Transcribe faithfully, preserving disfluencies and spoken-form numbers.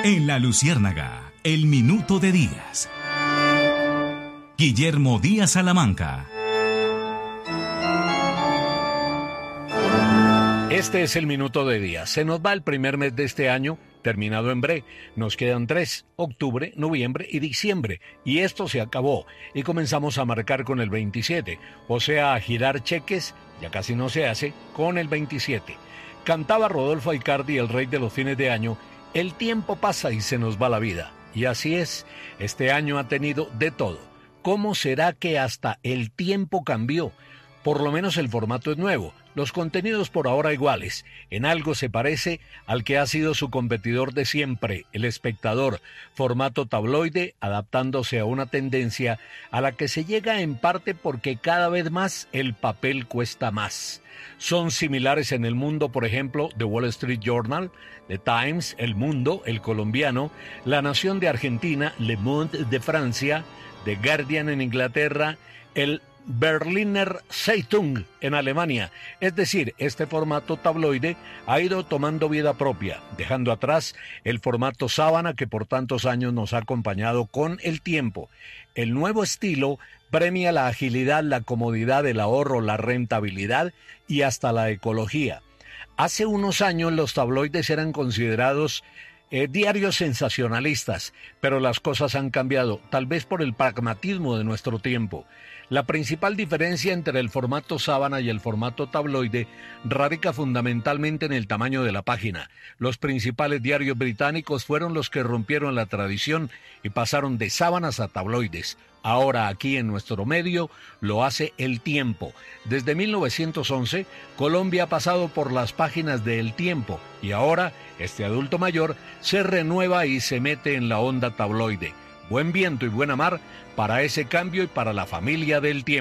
En La Luciérnaga, el minuto de Díaz. Guillermo Díaz Salamanca. Este es el minuto de Díaz. Se nos va el primer mes de este año, terminado en bre. Nos quedan tres, octubre, noviembre y diciembre. Y esto se acabó. Y comenzamos a marcar con el veintisiete. O sea, a girar cheques, ya casi no se hace, con el veintisiete. Cantaba Rodolfo Aicardi, el rey de los fines de año: el tiempo pasa y se nos va la vida. Y así es, este año ha tenido de todo. ¿Cómo será que hasta el tiempo cambió? Por lo menos el formato es nuevo, los contenidos por ahora iguales. En algo se parece al que ha sido su competidor de siempre, El Espectador, formato tabloide, adaptándose a una tendencia a la que se llega en parte porque cada vez más el papel cuesta más. Son similares en el mundo, por ejemplo, The Wall Street Journal, The Times, El Mundo, El Colombiano, La Nación de Argentina, Le Monde de Francia, The Guardian en Inglaterra, el Berliner Zeitung en Alemania. Es decir, este formato tabloide ha ido tomando vida propia, dejando atrás el formato sábana que por tantos años nos ha acompañado con el tiempo. El nuevo estilo premia la agilidad, la comodidad, el ahorro, la rentabilidad y hasta la ecología. Hace unos años los tabloides eran considerados Eh, diarios sensacionalistas, pero las cosas han cambiado, tal vez por el pragmatismo de nuestro tiempo. La principal diferencia entre el formato sábana y el formato tabloide radica fundamentalmente en el tamaño de la página. Los principales diarios británicos fueron los que rompieron la tradición y pasaron de sábanas a tabloides. Ahora aquí en nuestro medio lo hace El Tiempo. Desde mil novecientos once, Colombia ha pasado por las páginas de El Tiempo y ahora este adulto mayor se renueva y se mete en la onda tabloide. Buen viento y buena mar para ese cambio y para la familia del Tiempo.